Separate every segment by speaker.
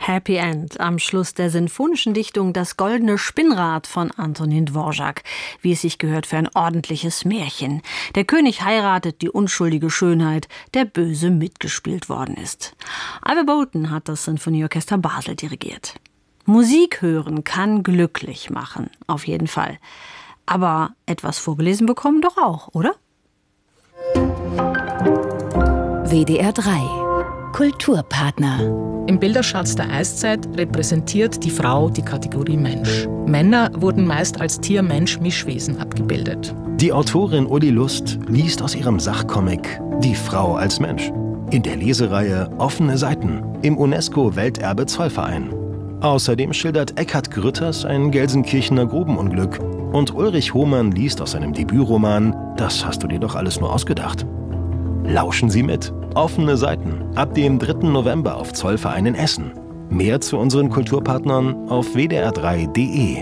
Speaker 1: Happy End am Schluss der sinfonischen Dichtung Das goldene Spinnrad von Antonin Dvorak, wie es sich gehört für ein ordentliches Märchen. Der König heiratet die unschuldige Schönheit, der böse mitgespielt worden ist. Ivor Bolton hat das Sinfonieorchester Basel dirigiert. Musik hören kann glücklich machen, auf jeden Fall. Aber etwas vorgelesen bekommen doch auch, oder?
Speaker 2: WDR 3 Kulturpartner.
Speaker 3: Im Bilderschatz der Eiszeit repräsentiert die Frau die Kategorie Mensch. Männer wurden meist als Tier-Mensch-Mischwesen abgebildet.
Speaker 4: Die Autorin Uli Lust liest aus ihrem Sachcomic Die Frau als Mensch in der Lesereihe Offene Seiten im UNESCO-Welterbe Zollverein. Außerdem schildert Eckhard Grütters ein Gelsenkirchener Grubenunglück und Ulrich Hohmann liest aus seinem Debütroman Das hast du dir doch alles nur ausgedacht. Lauschen Sie mit. Offene Seiten. Ab dem 3. November auf Zollverein in Essen. Mehr zu unseren Kulturpartnern auf wdr3.de.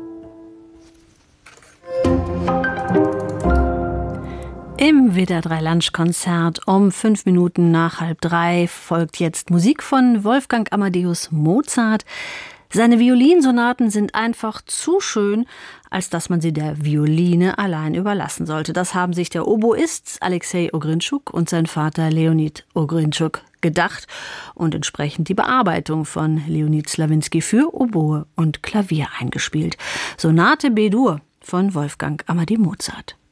Speaker 1: Im WDR 3 Lunchkonzert um 5 Minuten nach 2:30 folgt jetzt Musik von Wolfgang Amadeus Mozart. Seine Violinsonaten sind einfach zu schön, als dass man sie der Violine allein überlassen sollte. Das haben sich der Oboist Alexei Ogrinschuk und sein Vater Leonid Ogrinschuk gedacht und entsprechend die Bearbeitung von Leonid Slawinski für Oboe und Klavier eingespielt. Sonate B-Dur von Wolfgang Amadeus Mozart.